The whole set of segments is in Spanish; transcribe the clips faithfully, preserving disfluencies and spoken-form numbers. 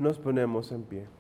Nos ponemos en pie.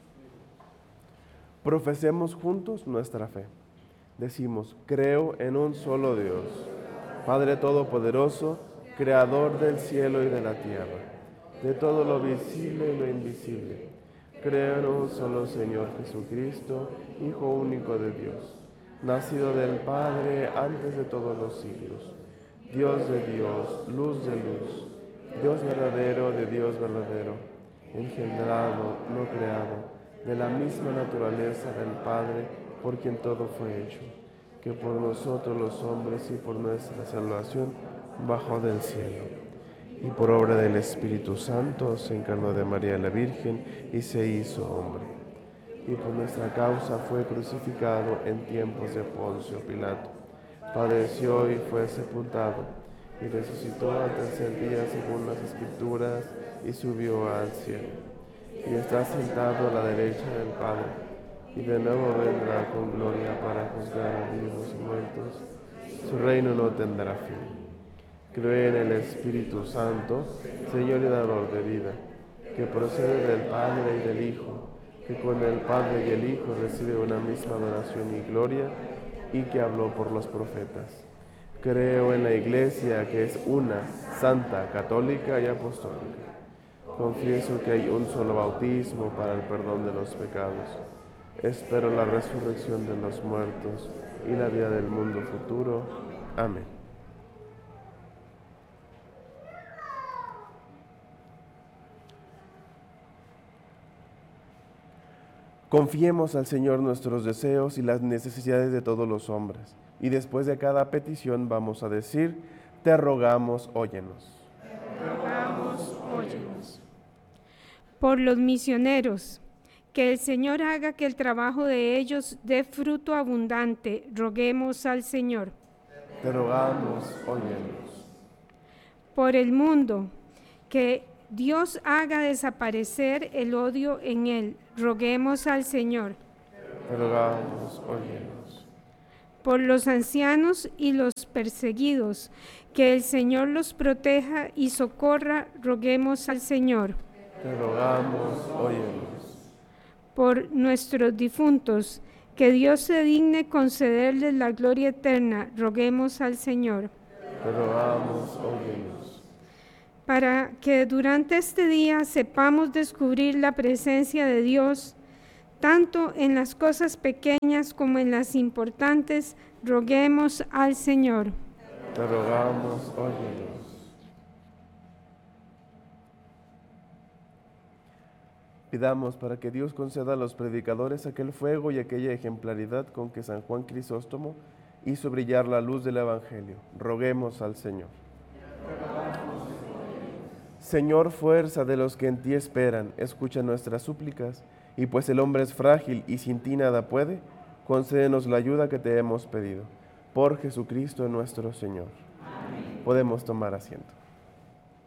Profesemos juntos nuestra fe. Decimos, creo en un solo Dios, Padre Todopoderoso, Creador del cielo y de la tierra, de todo lo visible y lo invisible. Creo en un solo Señor Jesucristo, Hijo único de Dios, nacido del Padre antes de todos los siglos, Dios de Dios, luz de luz, Dios verdadero de Dios verdadero, engendrado, no creado, de la misma naturaleza del Padre, por quien todo fue hecho, que por nosotros los hombres y por nuestra salvación bajó del cielo, y por obra del Espíritu Santo se encarnó de María la Virgen y se hizo hombre, y por nuestra causa fue crucificado en tiempos de Poncio Pilato, padeció y fue sepultado, y resucitó al tercer día según las Escrituras, y subió al cielo. Y está sentado a la derecha del Padre, y de nuevo vendrá con gloria para juzgar a vivos y muertos. Su reino no tendrá fin. Creo en el Espíritu Santo, Señor y dador de vida, que procede del Padre y del Hijo, que con el Padre y el Hijo recibe una misma adoración y gloria, y que habló por los profetas. Creo en la Iglesia, que es una, santa, católica y apostólica. Confieso que hay un solo bautismo para el perdón de los pecados. Espero la resurrección de los muertos y la vida del mundo futuro. Amén. Confiemos al Señor nuestros deseos y las necesidades de todos los hombres. Y después de cada petición vamos a decir, te rogamos, óyenos. Te rogamos, óyenos. Por los misioneros, que el Señor haga que el trabajo de ellos dé fruto abundante, roguemos al Señor. Te rogamos, óyenos. Por el mundo, que Dios haga desaparecer el odio en él, roguemos al Señor. Te rogamos, óyenos. Por los ancianos y los perseguidos, que el Señor los proteja y socorra, roguemos al Señor. Te rogamos, óyenos. Por nuestros difuntos, que Dios se digne concederles la gloria eterna, roguemos al Señor. Te rogamos, óyenos. Para que durante este día sepamos descubrir la presencia de Dios, tanto en las cosas pequeñas como en las importantes, roguemos al Señor. Te rogamos, óyenos. Pidamos para que Dios conceda a los predicadores aquel fuego y aquella ejemplaridad con que San Juan Crisóstomo hizo brillar la luz del Evangelio. Roguemos al Señor. Señor, fuerza de los que en ti esperan, escucha nuestras súplicas, y pues el hombre es frágil y sin ti nada puede, concédenos la ayuda que te hemos pedido. Por Jesucristo nuestro Señor. Amén. Podemos tomar asiento.